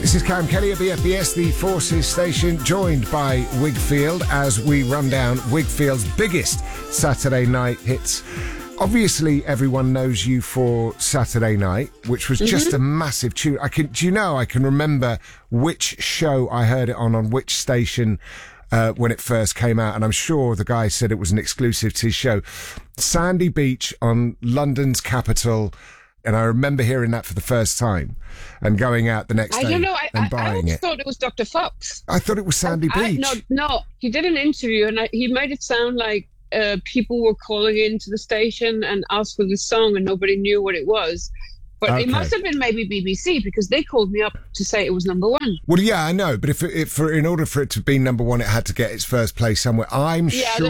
This is Cam Kelly at BFBS, the Forces station, joined by Wigfield as we run down Wigfield's biggest Saturday night hits. Obviously, everyone knows you for Saturday Night, which was just a massive tune. I can remember which show I heard it on which station when it first came out, and I'm sure the guy said it was an exclusive to his show. Sandy Beach on London's Capital. And I remember hearing that for the first time and going out the next day and buying it. I thought it was Dr. Fox. I thought it was Sandy Beach. No. He did an interview and he made it sound like people were calling into the station and asked for this song and nobody knew what it was. But it must have been maybe BBC because they called me up to say it was number one. Well, yeah, I know. But in order for it to be number one, it had to get its first place somewhere. I'm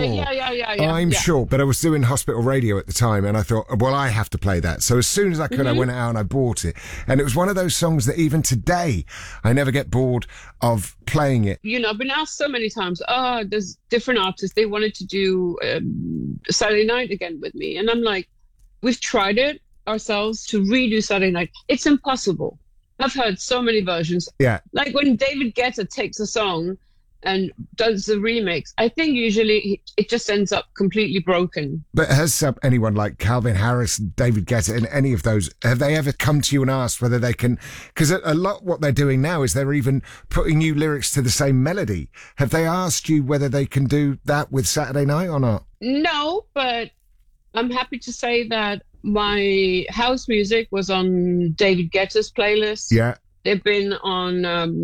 sure. But I was doing hospital radio at the time and I thought, well, I have to play that. So as soon as I could, I went out and I bought it. And it was one of those songs that even today, I never get bored of playing it. You know, I've been asked so many times, there's different artists. They wanted to do Saturday Night again with me. And I'm like, we've tried it ourselves to redo Saturday Night. It's impossible. I've heard so many versions. Yeah. Like when David Guetta takes a song and does the remix, I think usually it just ends up completely broken. But has anyone like Calvin Harris, David Guetta, and any of those, have they ever come to you and asked whether they can, because a lot what they're doing now is they're even putting new lyrics to the same melody. Have they asked you whether they can do that with Saturday Night or not? No, but I'm happy to say that my house music was on David Guetta's playlist. Yeah. They've been on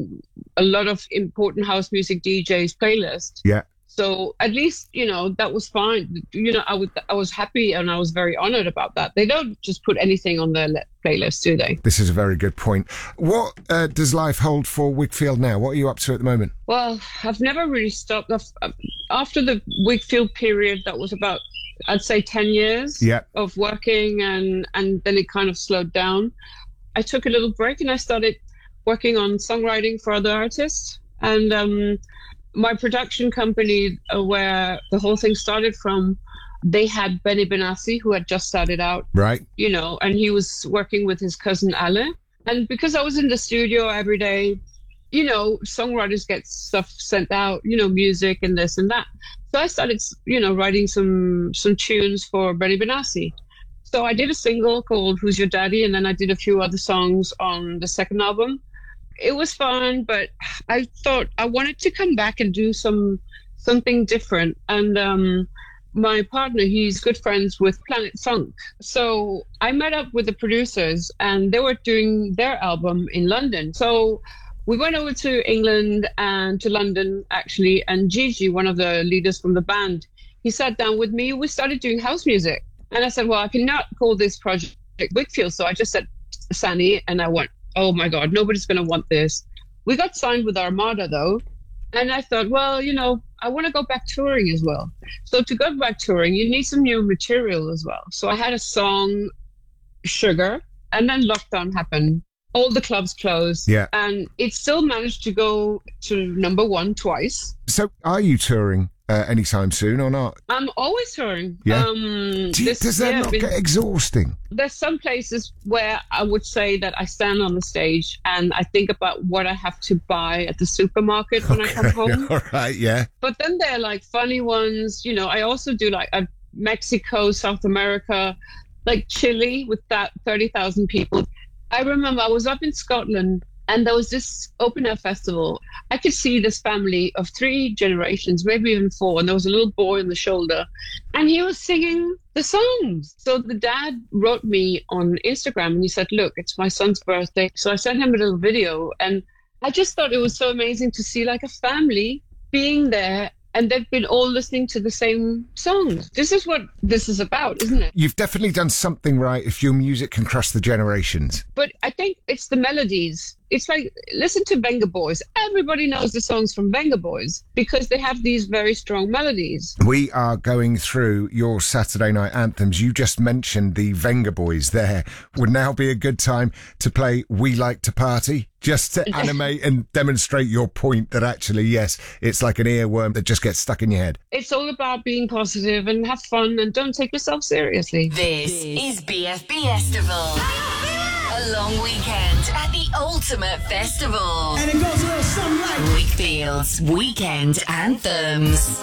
a lot of important house music DJs' playlists. Yeah. So at least, you know, that was fine. You know, I was happy and I was very honored about that. They don't just put anything on their playlist, do they? This is a very good point. What does life hold for Wigfield now? What are you up to at the moment? Well, I've never really stopped. After the Wigfield period, that was about, I'd say 10 years of working and then it kind of slowed down. I took a little break and I started working on songwriting for other artists. And my production company, where the whole thing started from, they had Benny Benassi, who had just started out. Right. You know, and he was working with his cousin Ale. And because I was in the studio every day, you know, songwriters get stuff sent out, you know, music and this and that. So I started, you know, writing some tunes for Benny Benassi. So I did a single called Who's Your Daddy? And then I did a few other songs on the second album. It was fun, but I thought I wanted to come back and do something different. And my partner, he's good friends with Planet Funk. So I met up with the producers and they were doing their album in London. So we went over to England and to London, actually, and Gigi, one of the leaders from the band, he sat down with me. We started doing house music. And I said, well, I cannot call this project Wigfield. So I just said, Sandy, and I went, oh, my God, nobody's going to want this. We got signed with Armada, though. And I thought, well, you know, I want to go back touring as well. So to go back touring, you need some new material as well. So I had a song, Sugar, and then lockdown happened. All the clubs closed. Yeah. And it still managed to go to number one twice. So are you touring anytime soon or not? I'm always touring. Yeah. Does that not get exhausting? There's some places where I would say that I stand on the stage and I think about what I have to buy at the supermarket when I come home. All right, yeah. But then there are like funny ones. You know, I also do like Mexico, South America, like Chile with that 30,000 people. I remember I was up in Scotland and there was this open air festival. I could see this family of 3 generations, maybe even 4, and there was a little boy on the shoulder and he was singing the songs. So the dad wrote me on Instagram and he said, look, it's my son's birthday. So I sent him a little video and I just thought it was so amazing to see like a family being there and they've been all listening to the same songs. This is what this is about, isn't it? You've definitely done something right if your music can cross the generations. But I think it's the melodies. It's like, listen to Venga Boys. Everybody knows the songs from Venga Boys because they have these very strong melodies. We are going through your Saturday night anthems. You just mentioned the Venga Boys there. Would now be a good time to play We Like to Party, just to animate and demonstrate your point that actually, yes, it's like an earworm that just gets stuck in your head. It's all about being positive and have fun and don't take yourself seriously. This is BFB Estival. A long weekend at the ultimate festival. And it goes a little something like Wakefield's Weekend Anthems.